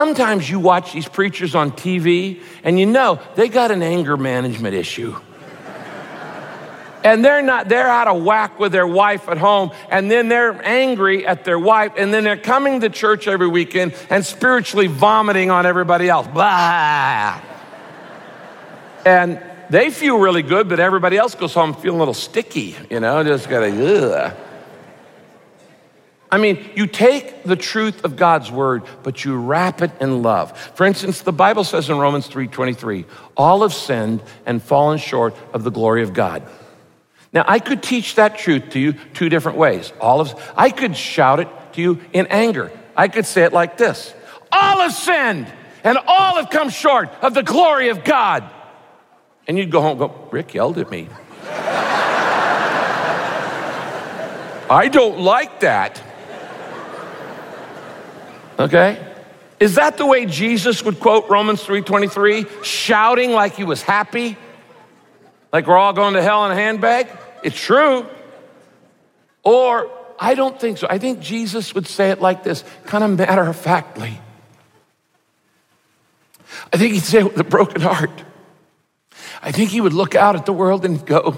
Sometimes you watch these preachers on TV and you know they got an anger management issue. And they're out of whack with their wife at home, and then they're angry at their wife, and then they're coming to church every weekend and spiritually vomiting on everybody else. Blah. And they feel really good, but everybody else goes home feeling a little sticky, just ugh. I mean, you take the truth of God's word, but you wrap it in love. For instance, the Bible says in Romans 3:23, all have sinned and fallen short of the glory of God. Now, I could teach that truth to you two different ways. I could shout it to you in anger. I could say it like this: all have sinned and all have come short of the glory of God. And you'd go home and go, Rick yelled at me. I don't like that. Okay? Is that the way Jesus would quote Romans 3:23, shouting like he was happy? Like we're all going to hell in a handbag? It's true. Or, I don't think so. I think Jesus would say it like this, kind of matter-of-factly. I think he'd say it with a broken heart. I think he would look out at the world and go,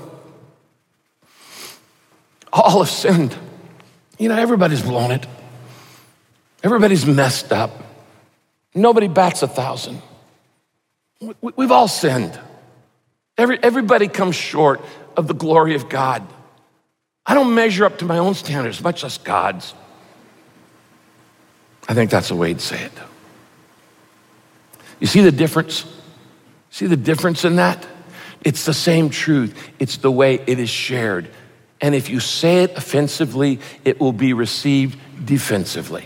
all have sinned. Everybody's blown it. Everybody's messed up. Nobody bats 1,000. We've all sinned. Everybody comes short of the glory of God. I don't measure up to my own standards, much less God's. I think that's the way he'd say it. You see the difference? See the difference in that? It's the same truth. It's the way it is shared. And if you say it offensively, it will be received defensively.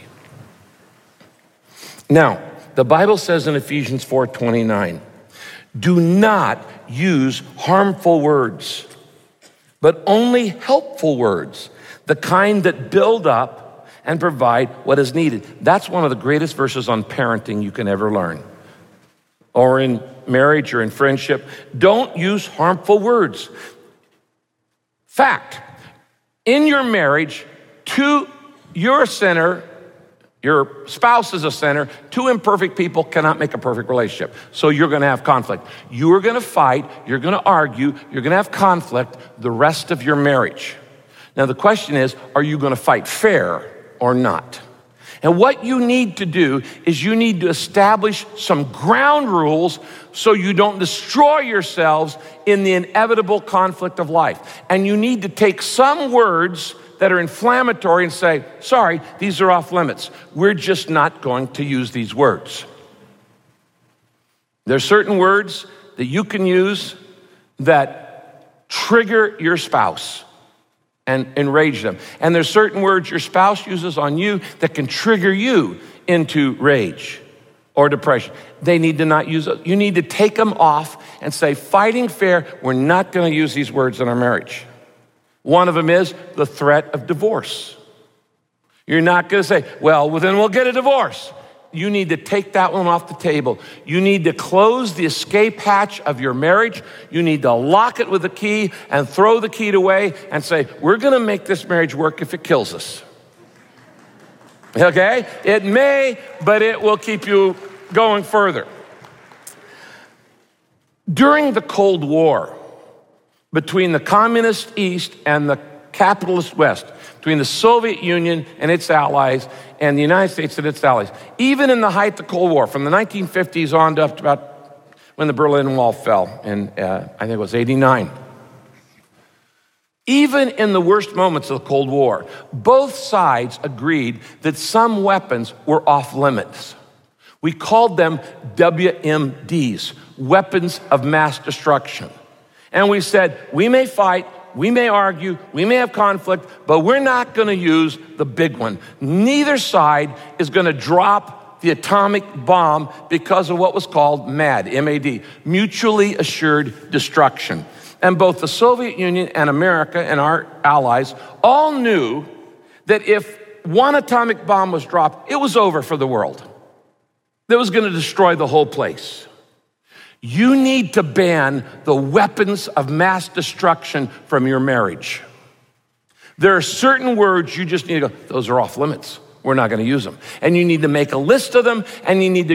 Now, the Bible says in Ephesians 4:29, do not use harmful words, but only helpful words, the kind that build up and provide what is needed. That's one of the greatest verses on parenting you can ever learn. Or in marriage or in friendship, don't use harmful words. Fact, in your marriage, you're a sinner, your spouse is a sinner. Two imperfect people cannot make a perfect relationship. So you're going to have conflict. You are going to fight. You're going to argue. You're going to have conflict the rest of your marriage. Now, the question is, are you going to fight fair or not? And what you need to do is you need to establish some ground rules so you don't destroy yourselves in the inevitable conflict of life. And you need to take some words that are inflammatory and say, sorry, these are off limits. We're just not going to use these words. There are certain words that you can use that trigger your spouse and enrage them. And there's certain words your spouse uses on you that can trigger you into rage or depression. They need to not use it. You need to take them off and say, fighting fair, we're not going to use these words in our marriage. One of them is the threat of divorce. You're not going to say, well, then we'll get a divorce. You need to take that one off the table. You need to close the escape hatch of your marriage. You need to lock it with a key and throw the key away and say, we're going to make this marriage work if it kills us. Okay? It may, but it will keep you going further. During the Cold War, between the communist East and the capitalist West, between the Soviet Union and its allies and the United States and its allies, even in the height of the Cold War, from the 1950s on to up to about when the Berlin Wall fell in, I think it was 89. Even in the worst moments of the Cold War, both sides agreed that some weapons were off limits. We called them WMDs, weapons of mass destruction. And we said, we may fight, we may argue, we may have conflict, but we're not going to use the big one. Neither side is going to drop the atomic bomb because of what was called MAD, M-A-D, mutually assured destruction. And both the Soviet Union and America and our allies all knew that if one atomic bomb was dropped, it was over for the world. That was going to destroy the whole place. You need to ban the weapons of mass destruction from your marriage. There are certain words you just need to go, those are off limits. we're not going to use them. And you need to make a list of them, and you need to